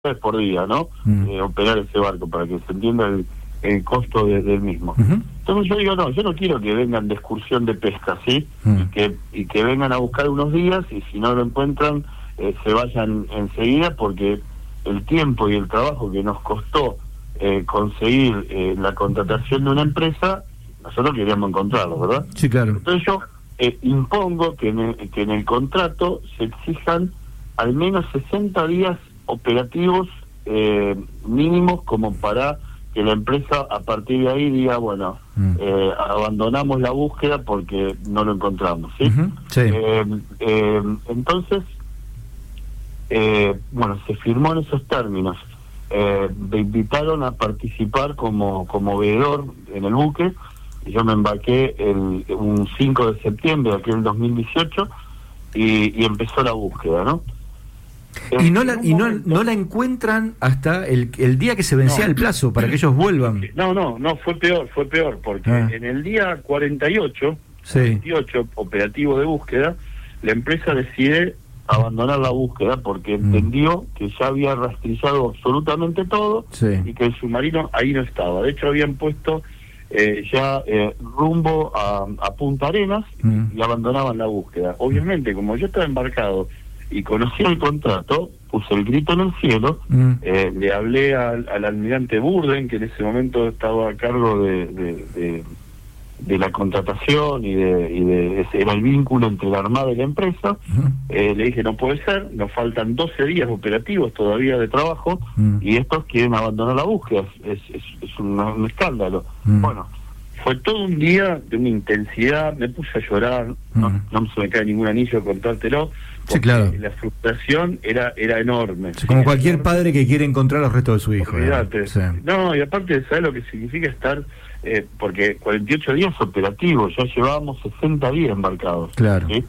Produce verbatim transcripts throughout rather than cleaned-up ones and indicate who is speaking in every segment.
Speaker 1: dólares por día, ¿no?
Speaker 2: Mm.
Speaker 1: Eh, operar ese barco, para que se entienda el, el costo de, del mismo.
Speaker 2: Uh-huh.
Speaker 1: Entonces yo digo, no, yo no quiero que vengan de excursión de pesca, ¿sí?
Speaker 2: Mm.
Speaker 1: Y, que, y que vengan a buscar unos días y si no lo encuentran, eh, se vayan enseguida, porque el tiempo y el trabajo que nos costó eh, conseguir eh, la contratación de una empresa, nosotros queríamos encontrarlo, ¿verdad?
Speaker 2: Sí, claro.
Speaker 1: Entonces yo eh, impongo que en, el, que en el contrato se exijan al menos sesenta días operativos eh, mínimos, como para que la empresa a partir de ahí diga, bueno, mm. eh, abandonamos la búsqueda porque no lo encontramos, ¿sí?
Speaker 2: Uh-huh. Sí.
Speaker 1: Eh, eh, entonces, eh, bueno, se firmó en esos términos. Eh, me invitaron a participar como, como veedor en el buque, y yo me embarqué el, un cinco de septiembre de aquel dos mil dieciocho y, y empezó la búsqueda, ¿no?
Speaker 2: Y no la y no, no la encuentran hasta el, el día que se vencía no. el plazo para que ellos vuelvan.
Speaker 1: No, no, no, fue peor, fue peor, porque ah. en el día cuarenta y ocho,
Speaker 2: sí.
Speaker 1: cuarenta y ocho operativo de búsqueda, la empresa decide abandonar la búsqueda porque mm. entendió que ya había rastrillado absolutamente todo,
Speaker 2: sí.
Speaker 1: y que el submarino ahí no estaba. De hecho, habían puesto eh, ya eh, rumbo a, a Punta Arenas mm. y abandonaban la búsqueda. Obviamente, como yo estaba embarcado y conocí el contrato, puse el grito en el cielo, mm. eh, le hablé al, al almirante Burden, que en ese momento estaba a cargo de, de, de, de la contratación y de, y de ese era el vínculo entre la Armada y la empresa. Mm. eh, le dije, no puede ser, nos faltan doce días operativos todavía de trabajo, mm. y estos quieren abandonar la búsqueda, es, es, es un, un escándalo. Mm. Bueno, fue todo un día de una intensidad, me puse a llorar, mm. no, no se me cae ningún anillo contártelo.
Speaker 2: Sí, claro.
Speaker 1: La frustración era era enorme.
Speaker 2: Sí, como cualquier enorme. Padre que quiere encontrar los restos de su hijo.
Speaker 1: Olvídate. Sí. No, y aparte, ¿sabes lo que significa estar? Eh, porque cuarenta y ocho días operativos, ya llevábamos sesenta días embarcados.
Speaker 2: Claro.
Speaker 1: ¿Sí? Eh,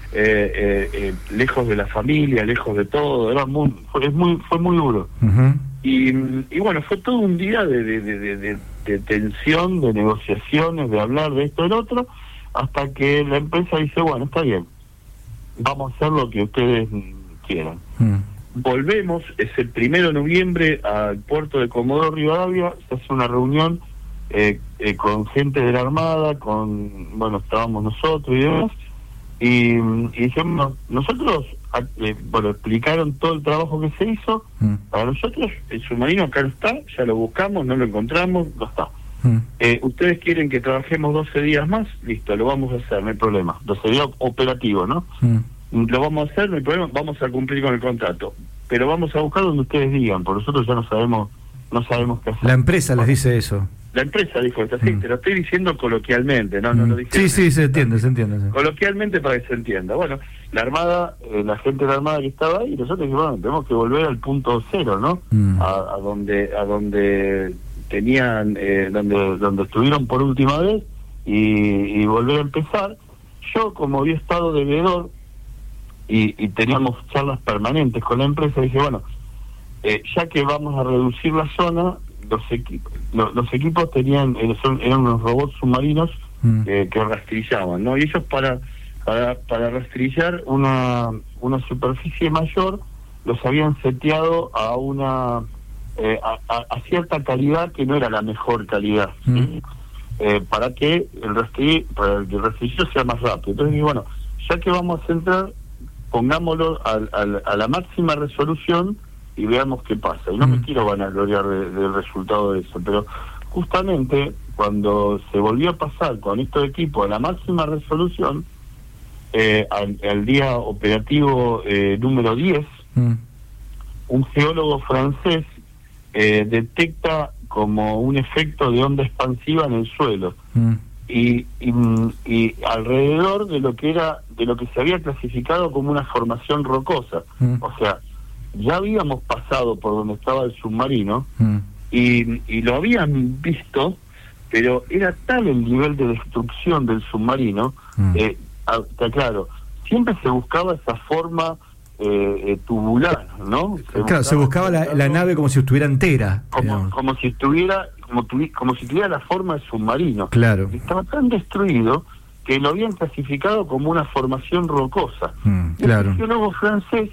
Speaker 1: eh, eh, lejos de la familia, lejos de todo, era muy, fue, es muy, fue muy duro.
Speaker 2: Uh-huh.
Speaker 1: y, y bueno, fue todo un día de, de, de, de, de, de tensión, de negociaciones, de hablar de esto y lo otro, hasta que la empresa dice, bueno, está bien, vamos a hacer lo que ustedes quieran. Mm. Volvemos, es el primero de noviembre, al puerto de Comodoro Rivadavia, se hace una reunión eh, eh, con gente de la Armada, con, bueno, estábamos nosotros y demás, y, y dijimos, nosotros, eh, bueno, explicaron todo el trabajo que se hizo, mm. para nosotros el submarino acá no está, ya lo buscamos, no lo encontramos, no está. Mm. Eh, ustedes quieren que trabajemos doce días más, listo, lo vamos a hacer, no hay problema, doce días operativos, ¿no? Mm. Lo vamos a hacer, no hay problema, vamos a cumplir con el contrato, pero vamos a buscar donde ustedes digan, porque nosotros ya no sabemos no sabemos qué hacer.
Speaker 2: La empresa les dice eso.
Speaker 1: La empresa dijo esto, sí, mm. te lo estoy diciendo coloquialmente, no, no
Speaker 2: mm.
Speaker 1: lo dije.
Speaker 2: Sí, sí, se entiende, se entiende. Sí.
Speaker 1: Coloquialmente, para que se entienda. Bueno, la Armada, eh, la gente de la Armada que estaba ahí, nosotros dijimos, bueno, tenemos que volver al punto cero, ¿no? Mm. A, a donde a donde tenían, eh, donde donde estuvieron por última vez, y, y volver a empezar. Yo, como había estado de veedor y, y teníamos charlas permanentes con la empresa, dije, bueno, eh, ya que vamos a reducir la zona, los equipos los, los equipos tenían eran, eran unos robots submarinos mm. eh, que rastrillaban, ¿no? Y ellos para para para rastrillar una una superficie mayor los habían seteado a una eh, a, a, a cierta calidad que no era la mejor calidad, ¿sí? mm. eh, para que el rastrillo para que el rastrillo sea más rápido. Entonces, bueno, ya que vamos a centrar, pongámoslo al, al, a la máxima resolución y veamos qué pasa. Y no mm. me quiero vanagloriar de, del resultado de eso, pero justamente cuando se volvió a pasar con estos equipos a la máxima resolución, eh, al, al día operativo eh, número diez, mm. un geólogo francés eh, detecta como un efecto de onda expansiva en el suelo. Mm. Y, y, y alrededor de lo que era, de lo que se había clasificado como una formación rocosa. Mm. O sea, ya habíamos pasado por donde estaba el submarino mm. y, y lo habían visto, pero era tal el nivel de destrucción del submarino, mm. eh, a, claro, siempre se buscaba esa forma eh, eh, tubular, ¿no? Se
Speaker 2: claro,
Speaker 1: buscaba,
Speaker 2: se buscaba la, la nave como si estuviera entera.
Speaker 1: Como, como si estuviera, como, tuvi, como si tuviera la forma de submarino.
Speaker 2: Claro.
Speaker 1: Estaba tan destruido que lo habían clasificado como una formación rocosa.
Speaker 2: Mm, claro.
Speaker 1: El geólogo francés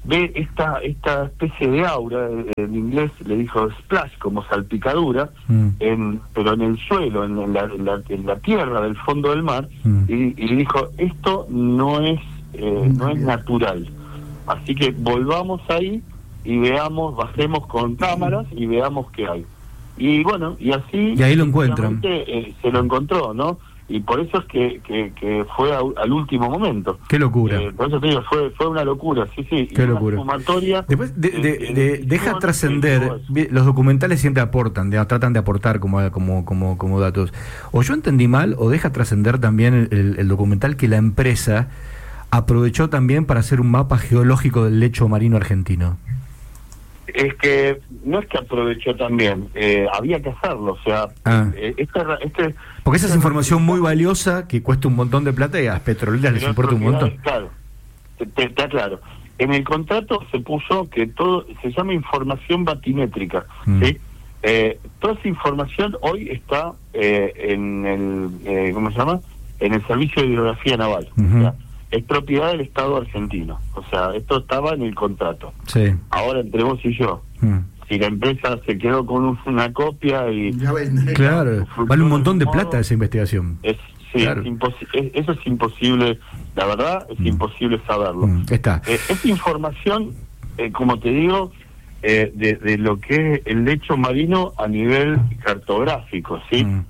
Speaker 1: ve esta esta especie de aura, en inglés le dijo splash, como salpicadura, mm. en, pero en el suelo, en, en, la, en, la, en la tierra del fondo del mar, mm. y, y dijo, esto no es eh, no es natural, así que volvamos ahí y veamos, bajemos con cámaras y veamos qué hay. Y bueno, y así...
Speaker 2: Y ahí lo encuentran.
Speaker 1: Eh, se lo encontró, ¿no? Y por eso es que, que, que fue a, al último momento.
Speaker 2: Qué locura.
Speaker 1: Eh, por eso te digo, fue, fue una locura, sí, sí.
Speaker 2: Qué locura. Después de, de, de, de, deja trascender, los documentales siempre aportan, de, tratan de aportar como, como, como, como datos. O yo entendí mal, o deja trascender también el, el, el documental que la empresa aprovechó también para hacer un mapa geológico del lecho marino argentino.
Speaker 1: Es que no es que aprovechó también, eh, había que hacerlo, o sea,
Speaker 2: ah.
Speaker 1: eh, este, este,
Speaker 2: porque esa es información muy valiosa que cuesta un montón de plata y a las petroleras les importa un montón.
Speaker 1: Claro, está claro. En el contrato se puso que todo se llama información batimétrica, mm. ¿sí? Eh, toda esa información hoy está eh, en el, eh, ¿cómo se llama? En el Servicio de Hidrografía Naval. Uh-huh. O sea, es propiedad del Estado argentino. O sea, esto estaba en el contrato.
Speaker 2: Sí.
Speaker 1: Ahora, entre vos y yo, mm. si la empresa se quedó con un, una copia y...
Speaker 2: Ya ven. Claro, vale un montón de plata esa investigación.
Speaker 1: Es, sí, claro. es imposi- es, eso es imposible, la verdad, es mm. imposible saberlo.
Speaker 2: Mm. Está.
Speaker 1: Eh, es información, eh, como te digo, eh, de, de lo que es el lecho marino a nivel cartográfico, ¿sí? Mm.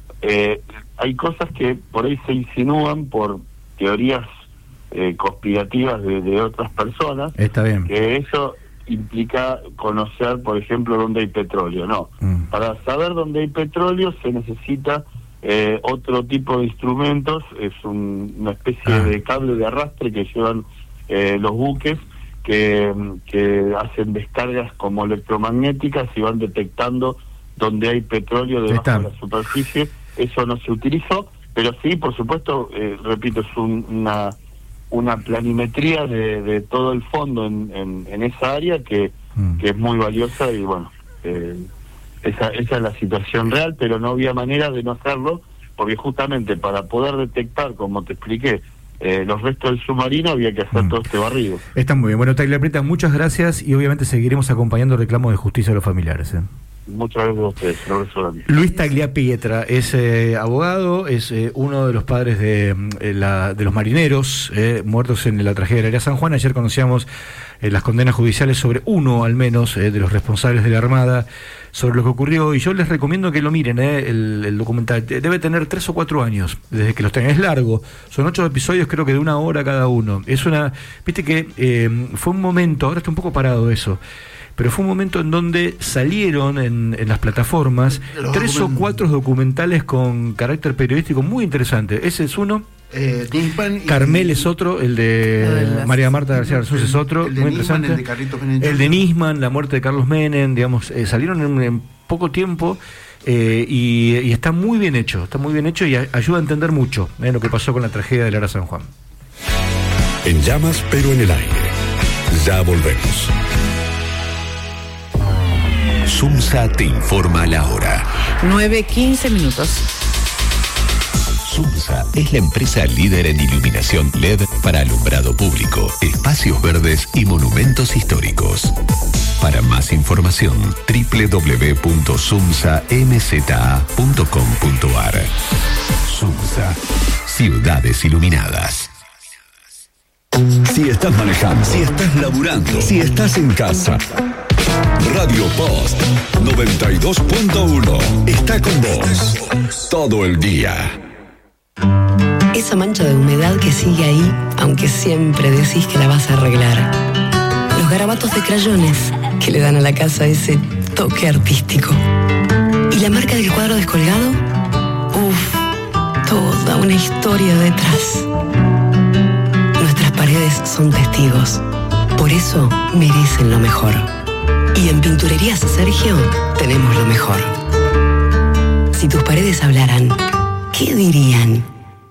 Speaker 1: Eh, hay cosas que por ahí se insinúan por teorías Eh, conspirativas de, de otras personas.
Speaker 2: Está bien.
Speaker 1: Que eso implica conocer, por ejemplo, dónde hay petróleo. No. Mm. Para saber dónde hay petróleo se necesita eh, otro tipo de instrumentos. Es un, una especie ah. de cable de arrastre que llevan eh, los buques que, que hacen descargas como electromagnéticas y van detectando dónde hay petróleo debajo Está. de la superficie. Eso no se utilizó, pero sí, por supuesto, eh, repito, es un, una una planimetría de, de todo el fondo en, en, en esa área que, mm. que es muy valiosa y bueno, eh, esa, esa es la situación real, pero no había manera de no hacerlo, porque justamente para poder detectar, como te expliqué, eh, los restos del submarino había que hacer mm. todo este barrido.
Speaker 2: Está muy bien. Bueno, Tagliapreta, Prieta, muchas gracias y obviamente seguiremos acompañando el reclamo de justicia de los familiares. ¿eh?
Speaker 1: Muchas gracias a ustedes.
Speaker 2: Luis Tagliapreta es eh, abogado, es eh, uno de los padres de, eh, la, de los marineros eh, muertos en la tragedia de la Área San Juan. Ayer conocíamos eh, las condenas judiciales sobre uno, al menos, eh, de los responsables de la Armada sobre lo que ocurrió. Y yo les recomiendo que lo miren, eh, el, el documental. Debe tener tres o cuatro años desde que los tengan. Es largo, son ocho episodios, creo que de una hora cada uno. Es una, viste que eh, fue un momento, ahora está un poco parado eso, pero fue un momento en donde salieron en, en las plataformas Los tres document- o cuatro documentales con carácter periodístico muy interesante. Ese es uno.
Speaker 3: Eh, Nisman
Speaker 2: Carmel
Speaker 3: y,
Speaker 2: es otro, el de
Speaker 3: las,
Speaker 2: María Marta García Garzón es otro,
Speaker 3: el de
Speaker 2: muy
Speaker 3: Nisman,
Speaker 2: interesante.
Speaker 3: El de Carlitos Menem.
Speaker 2: El de Nisman, la muerte de Carlos Menem, digamos, eh, salieron en, en poco tiempo eh, y, y está muy bien hecho, está muy bien hecho y a, ayuda a entender mucho eh, lo que pasó con la tragedia de la Área San Juan.
Speaker 4: En llamas, pero en el aire. Ya volvemos. SUMSA te informa la hora.
Speaker 5: nueve quince minutos.
Speaker 4: SUMSA es la empresa líder en iluminación L E D para alumbrado público, espacios verdes y monumentos históricos. Para más información, doble u doble u doble u punto sumsa m z a punto com punto a r. SUMSA, ciudades iluminadas. Si estás manejando, si estás laburando, si estás en casa, Radio Post noventa y dos punto uno está con vos todo el día.
Speaker 6: Esa mancha de humedad que sigue ahí, aunque siempre decís que la vas a arreglar. Los garabatos de crayones que le dan a la casa ese toque artístico. ¿Y la marca del cuadro descolgado? Uf, toda una historia detrás. Nuestras paredes son testigos. Por eso merecen lo mejor. Y en Pinturerías Sergio tenemos lo mejor. Si tus paredes hablaran, ¿qué dirían?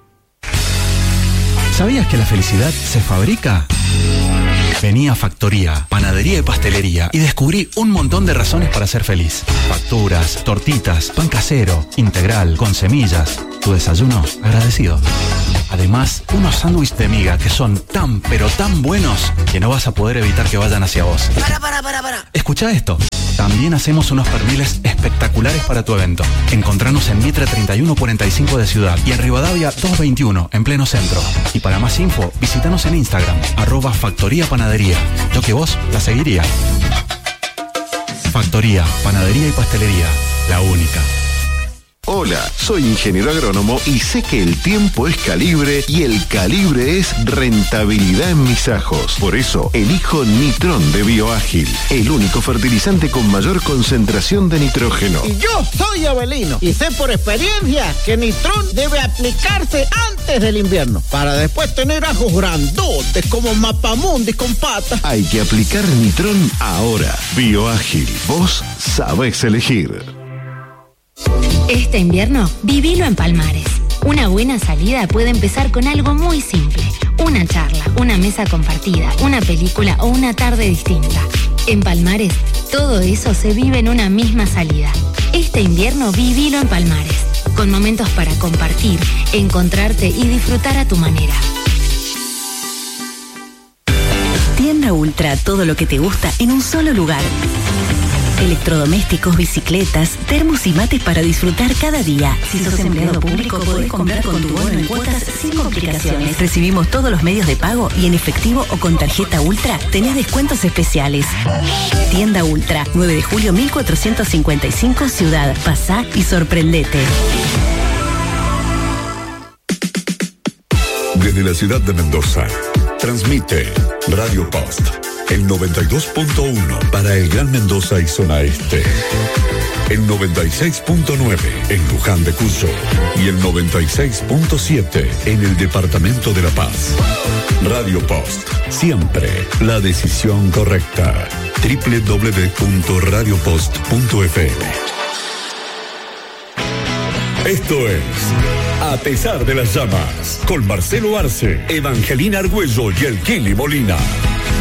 Speaker 7: ¿Sabías que la felicidad se fabrica? Vení a Factoría, panadería y pastelería y descubrí un montón de razones para ser feliz. Facturas, tortitas, pan casero, integral, con semillas. Tu desayuno agradecido. Además, unos sándwiches de miga que son tan, pero tan buenos que no vas a poder evitar que vayan hacia vos.
Speaker 3: Para, para, para, para.
Speaker 7: Escucha esto. También hacemos unos perniles espectaculares para tu evento. Encontranos en Mitre treinta y uno cuarenta y cinco de Ciudad y en Rivadavia doscientos veintiuno, en pleno centro. Y para más info, visitanos en Instagram, arroba Factoría Panadería. Yo que vos la seguiría. Factoría, Panadería y Pastelería, la única.
Speaker 4: Hola, soy ingeniero agrónomo y sé que el tiempo es calibre y el calibre es rentabilidad en mis ajos. Por eso, elijo Nitrón de Bioágil, el único fertilizante con mayor concentración de nitrógeno.
Speaker 3: Y yo soy Avelino y sé por experiencia que Nitrón debe aplicarse antes del invierno para después tener ajos grandotes como mapamundis con patas.
Speaker 4: Hay que aplicar Nitrón ahora. Bioágil, vos sabés elegir.
Speaker 8: Este invierno, vivilo en Palmares. Una buena salida puede empezar con algo muy simple. Una charla, una mesa compartida, una película o una tarde distinta. En Palmares, todo eso se vive en una misma salida. Este invierno, vivilo en Palmares. Con momentos para compartir, encontrarte y disfrutar a tu manera.
Speaker 9: Tienda Ultra, todo lo que te gusta en un solo lugar. Electrodomésticos, bicicletas, termos y mates para disfrutar cada día. Si sos empleado público, podés comprar con tu bono en cuotas sin complicaciones. Recibimos todos los medios de pago y en efectivo o con tarjeta Ultra tenés descuentos especiales. Tienda Ultra, nueve de julio mil cuatrocientos cincuenta y cinco, Ciudad. Pasá y sorprendete.
Speaker 10: Desde la ciudad de Mendoza, transmite Radio Post. El noventa y dos punto uno para el Gran Mendoza y zona este. El noventa y seis punto nueve en Luján de Cuyo. Y el noventa y seis punto siete en el Departamento de La Paz. Radio Post. Siempre la decisión correcta. doble u doble u doble u punto radio post punto f m. Esto es A pesar de las llamas. Con Marcelo Arce, Evangelina Argüello y el Kili Molina.